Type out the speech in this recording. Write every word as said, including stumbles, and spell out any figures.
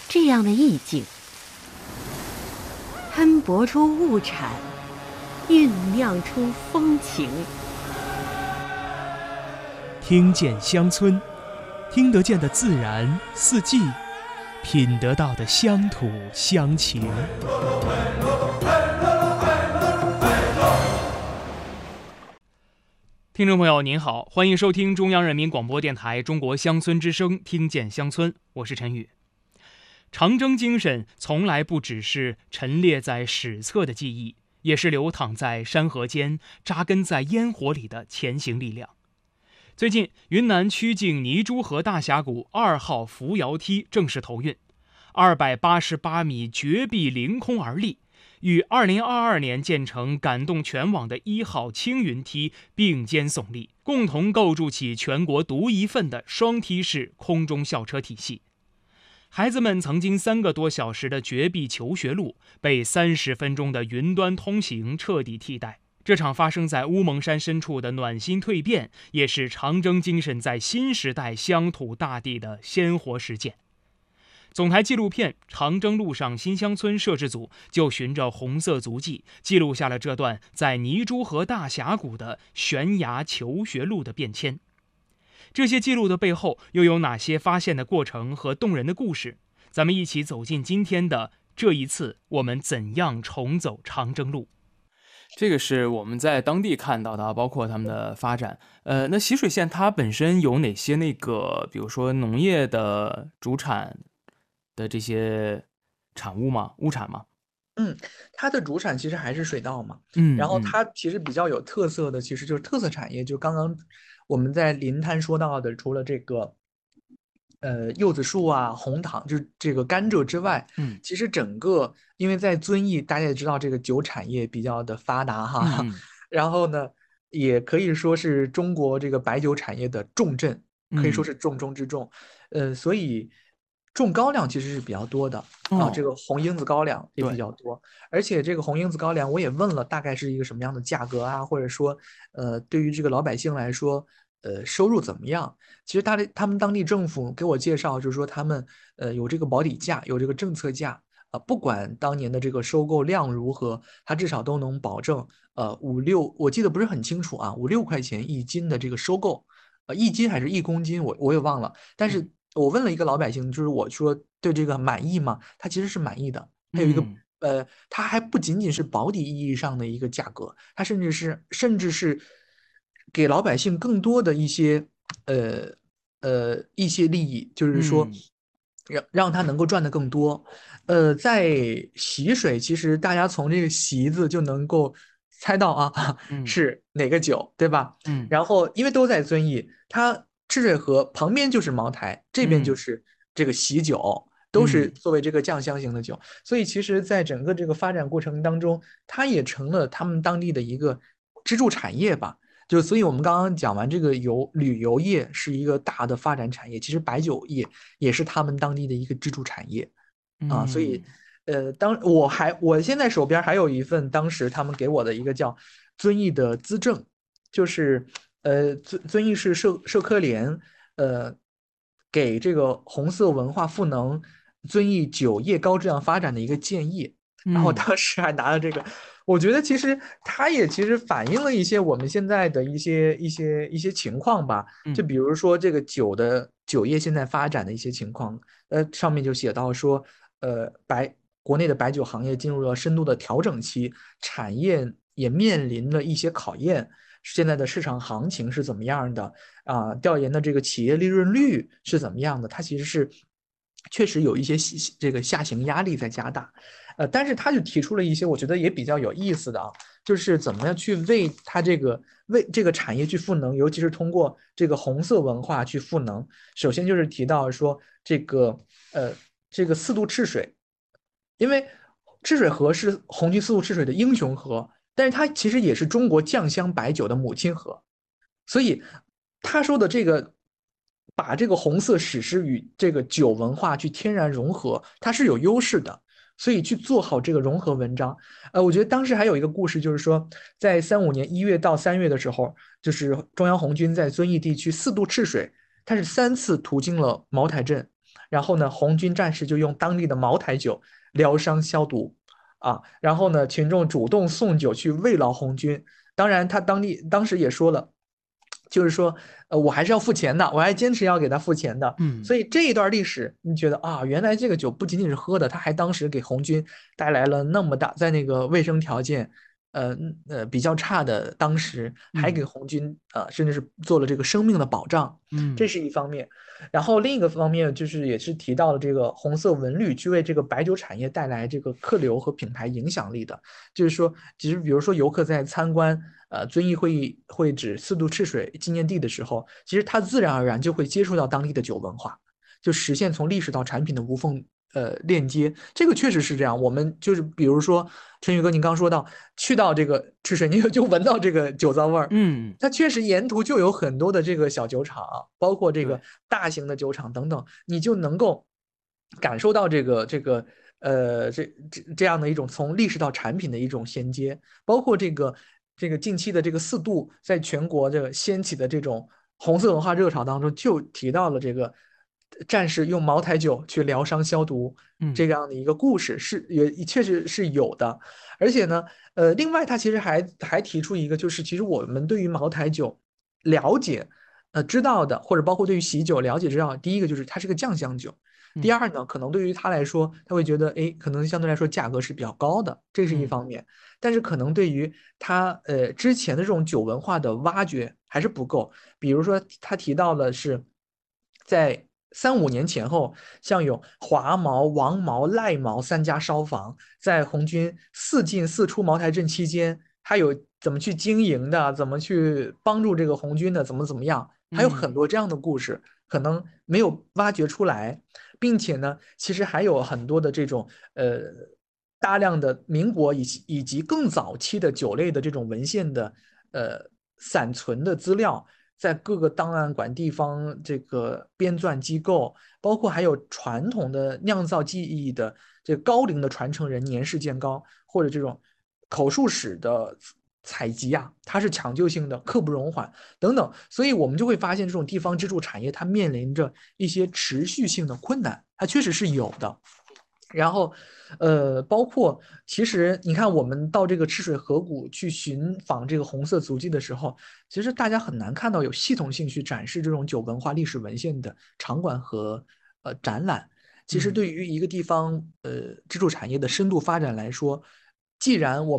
这样的意境，喷薄出物产，酝酿出风情。 听见乡村，听得见的自然四季，品得到的乡土乡情。听众朋友您好，欢迎收听中央人民广播电台中国乡村之声，听见乡村，我是陈宇。长征精神从来不只是陈列在史册的记忆，也是流淌在山河间、扎根在烟火里的前行力量。最近，云南曲靖泥珠河大峡谷二号扶摇梯正式投运，二百八十八米绝壁凌空而立，与二零二二年建成感动全网的一号青云梯并肩耸立，共同构筑起全国独一份的双梯式空中校车体系。孩子们曾经三个多小时的绝壁求学路，被三十分钟的云端通行彻底替代。这场发生在乌蒙山深处的暖心蜕变，也是长征精神在新时代乡土大地的鲜活实践。总台纪录片《长征路上新乡村》摄制组就循着红色足迹，记录下了这段在泥珠河大峡谷的悬崖求学路的变迁。这些记录的背后又有哪些发现的过程和动人的故事？咱们一起走进今天的这一次，我们怎样重走长征路？这个是我们在当地看到的，包括他们的发展。呃，那习水县它本身有哪些那个，比如说农业的主产的这些产物吗？物产吗？ 嗯，它的主产其实还是水稻嘛。 嗯， 然后它其实比较有特色的，其实就是特色产业，就刚刚我们在临滩说到的，除了这个呃柚子树啊、红糖，就是这个甘蔗之外， 嗯， 其实整个因为在遵义，大家也知道这个酒产业比较的发达哈， 嗯、 然后呢，也可以说是中国这个白酒产业的重镇，可以说是重中之重。嗯、呃，所以种高粱其实是比较多的。啊，这个红缨子高粱也比较多，而且这个红缨子高粱我也问了，大概是一个什么样的价格啊，或者说，呃，对于这个老百姓来说，呃，收入怎么样？其实他的他们当地政府给我介绍，就是说他们呃有这个保底价，有这个政策价啊、呃，不管当年的这个收购量如何，他至少都能保证呃五六，我记得不是很清楚啊，五六块钱一斤的这个收购，呃，一斤还是一公斤，我我也忘了，但是。我问了一个老百姓，就是我说对这个满意吗？他其实是满意的。他有一个、嗯、呃，他还不仅仅是保底意义上的一个价格，他甚至是甚至是给老百姓更多的一些呃呃一些利益，就是说让让他能够赚得更多。呃，在习水，其实大家从这个习字就能够猜到啊， 嗯、 是哪个酒，对吧？ 嗯， 然后因为都在遵义，它。赤水河旁边就是茅台，这边就是这个习酒，嗯、都是作为这个酱香型的酒，嗯、所以其实在整个这个发展过程当中，它也成了他们当地的一个支柱产业吧。就所以我们刚刚讲完这个游旅游业是一个大的发展产业，其实白酒业也是他们当地的一个支柱产业啊。 嗯、 所以呃，当我还我现在手边还有一份当时他们给我的一个叫遵义的资政，就是。呃，遵遵义市社社科联，呃，给这个红色文化赋能遵义酒业高质量发展的一个建议，然后当时还拿了这个，嗯、我觉得其实它也其实反映了一些我们现在的一些一些一些情况吧，就比如说这个酒的酒业现在发展的一些情况，呃，上面就写到说，呃，白国内的白酒行业进入了深度的调整期，产业也面临了一些考验。现在的市场行情是怎么样的啊？调研的这个企业利润率是怎么样的？它其实是确实有一些这个下行压力在加大，呃，但是他就提出了一些我觉得也比较有意思的啊，就是怎么样去为它这个为这个产业去赋能，尤其是通过这个红色文化去赋能。首先就是提到说这个呃这个四渡赤水，因为赤水河是红旗四渡赤水的英雄河。但是它其实也是中国酱香白酒的母亲河，所以他说的这个把这个红色史诗与这个酒文化去天然融合，它是有优势的，所以去做好这个融合文章。呃，我觉得当时还有一个故事，就是说在三五年一月到三月的时候，就是中央红军在遵义地区四渡赤水，它是三次途经了茅台镇， 然后呢，红军战士就用当地的茅台酒疗伤消毒啊，然后呢，群众主动送酒去慰劳红军。当然，他当地当时也说了。就是说，呃，我还是要付钱的，我还坚持要给他付钱的。 嗯， 所以这一段历史，你觉得啊，原来这个酒不仅仅是喝的，他还当时给红军带来了那么大，在那个卫生条件，呃呃比较差的当时，还给红军呃甚至是做了这个生命的保障。 嗯， 这是一方面。然后另一个方面就是也是提到了这个红色文旅去为这个白酒产业带来这个客流和品牌影响力的。就是说，其实比如说游客在参观。呃，遵义会议会址四渡赤水纪念地的时候，其实它自然而然就会接触到当地的酒文化，就实现从历史到产品的无缝呃链接。这个确实是这样。我们就是比如说陈宇哥，您刚说到去到这个赤水，你就闻到这个酒糟味儿。 嗯， 它确实沿途就有很多的这个小酒厂，包括这个大型的酒厂等等，你就能够感受到这个这个。呃，这这这样的一种从历史到产品的一种衔接，包括这个这个近期的这个四渡在全国这个掀起的这种红色文化热潮当中，就提到了这个战士用茅台酒去疗伤消毒这样的一个故事，是也确实是有的。而且呢，呃，另外他其实还还提出一个，就是其实我们对于茅台酒了解，呃，知道的，或者包括对于喜酒了解知道，第一个就是它是个酱香酒。第二呢，可能对于他来说，他会觉得，哎，可能相对来说价格是比较高的，这是一方面。但是可能对于他呃之前的这种酒文化的挖掘还是不够。比如说他提到的是，在三五年前后，像有华茅、王茅、赖茅三家烧坊，在红军四进四出茅台镇期间，他有怎么去经营的，怎么去帮助这个红军的，怎么怎么样，还有很多这样的故事，可能没有挖掘出来。并且呢，其实还有很多的这种呃大量的民国以及以及更早期的酒类的这种文献的呃散存的资料，在各个档案馆、地方这个编纂机构，包括还有传统的酿造技艺的这高龄的传承人年事渐高，或者这种口述史的采集啊，它是抢救性的，刻不容缓等等，所以我们就会发现这种地方支柱产业它面临着一些持续性的困难，它确实是有的。然后，呃，包括其实你看，我们到这个赤水河谷去寻访这个红色足迹的时候，其实大家很难看到有系统性去展示这种酒文化历史文献的场馆和呃展览。其实对于一个地方呃支柱产业的深度发展来说，既然我